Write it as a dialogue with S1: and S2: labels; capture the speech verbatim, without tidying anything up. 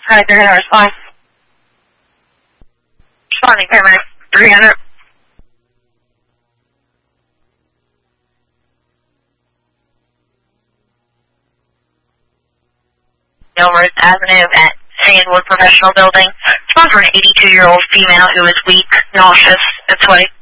S1: Hi, three hundred, respond. Responding, paramedic, three hundred. Elmhurst Avenue at Sandwood Professional Building. Respond for an eighty-two-year-old female who is weak, nauseous, and sweaty.